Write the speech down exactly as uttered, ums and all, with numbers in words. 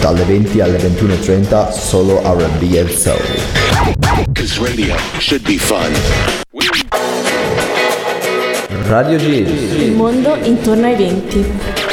dalle venti alle ventuno e trenta, solo R and B e Soul. 'Cause radio should be fun. Radio Giz. Il mondo intorno ai venti.